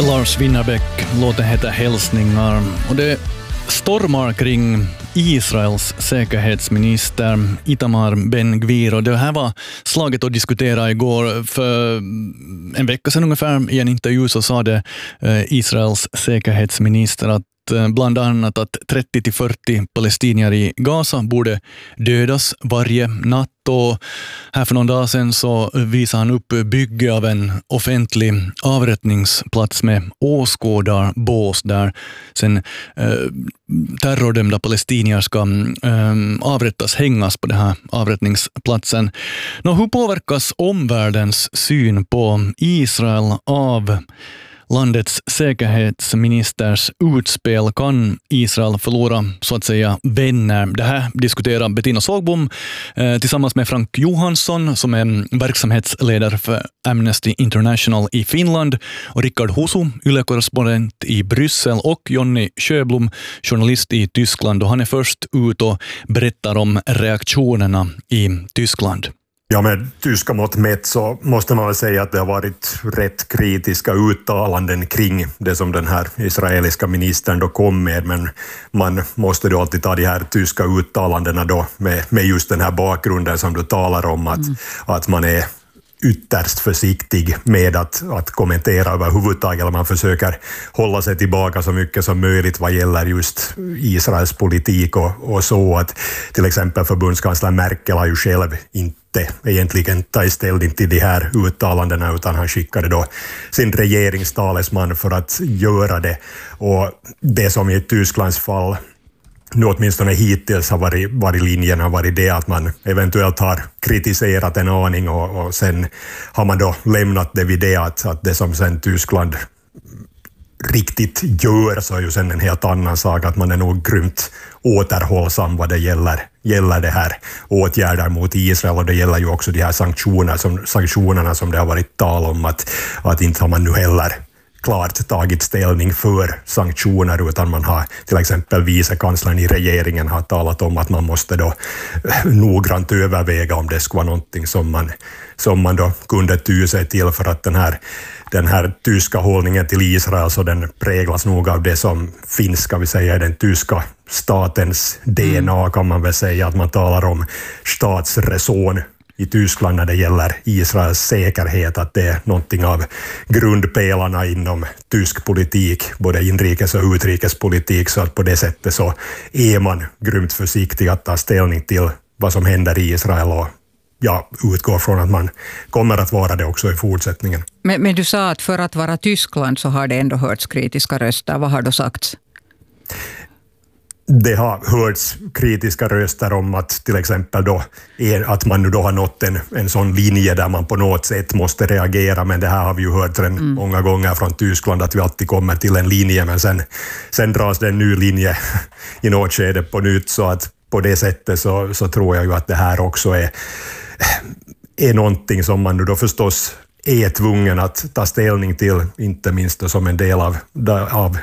Lars Winnerbäck, låten heter Hälsningar och det stormar kring Israels säkerhetsminister Itamar Ben-Gvir, och det här var slaget att diskutera igår. För en vecka sedan ungefär i en intervju så sa det Israels säkerhetsminister att bland annat att 30-40 palestinier i Gaza borde dödas varje natt, och här för någon dag sedan så visade han upp bygge av en offentlig avrättningsplats med åskådarbås där sen terrordömda palestinier ska avrättas, hängas på den här avrättningsplatsen. Hur påverkas omvärldens syn på Israel av landets säkerhetsministers utspel? Kan Israel förlora så att säga vänner? Det här diskuterar Bettina Sågbom tillsammans med Frank Johansson som är verksamhetsledare för Amnesty International i Finland, och Rickard Husu, YLE-korrespondent i Bryssel, och Jonny Sjöblom, journalist i Tyskland, och han är först ut och berättar om reaktionerna i Tyskland. Ja, med tyska mått mätt så måste man väl säga att det har varit rätt kritiska uttalanden kring det som den här israeliska ministern då kom med, men man måste då alltid ta de här tyska uttalandena då med just den här bakgrunden som du talar om, att man är ytterst försiktig med att kommentera överhuvudtaget, eller man försöker hålla sig tillbaka så mycket som möjligt vad gäller just Israels politik och så, att till exempel förbundskansler Merkel har ju själv inte egentligen tagit ställning till de här uttalandena, utan han skickade då sin regeringstalesman för att göra det. Och det som i Tysklands fall nu åtminstone hittills har varit linjen har varit det att man eventuellt har kritiserat en aning och sen har man då lämnat det vid det att det som sen Tyskland riktigt gör så är ju sen en helt annan sak, att man är nog grymt återhållsam vad det gäller det här åtgärder mot Israel, och det gäller ju också de här sanktionerna som det har varit tal om, att inte har man nu heller klart tagit ställning för sanktioner, utan man har till exempel vicekanslern i regeringen har talat om att man måste då noggrant överväga om det skulle vara någonting som man då kunde ty sig till, för att den här tyska hållningen till Israel så den präglas nog av det som finns, ska vi säga, den tyska statens DNA, kan man väl säga, att man talar om statsräson i Tyskland när det gäller Israels säkerhet, att det är någonting av grundpelarna inom tysk politik, både inrikes och utrikespolitik, så att på det sättet så är man grymt försiktig att ta ställning till vad som händer i Israel, och jag utgår från att man kommer att vara det också i fortsättningen. Men du sa att för att vara Tyskland så har det ändå hörts kritiska röster. Vad har då sagts? Det har hörts kritiska röster om att till exempel då att man nu då har nått en sån linje där man på något sätt måste reagera, men det här har vi ju hört många gånger från Tyskland, att vi alltid kommer till en linje, men sen dras det en ny linje i något skede på nytt, så att på det sättet så tror jag ju att det här också är någonting som man nu då förstås är tvungen att ta ställning till, inte minst som en del av